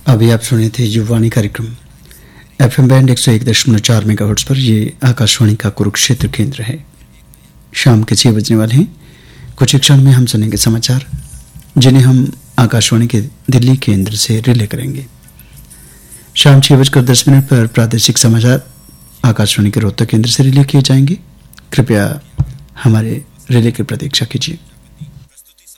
अभी आप सुने थे युवाणी कार्यक्रम एफएम बैंड 101.4 मेगाहर्ट्ज पर। ये आकाशवाणी का कुरुक्षेत्र केंद्र है। शाम के 6 बजने वाले हैं। कुछ क्षण में हम सुनेंगे समाचार, जिन्हें हम आकाशवाणी के दिल्ली केंद्र से रिले करेंगे। शाम 6:10 पर प्रादेशिक समाचार आकाशवाणी के रोहतक केंद्र से रिले किए जाएंगे। कृपया हमारे रिले की प्रतीक्षा कीजिए।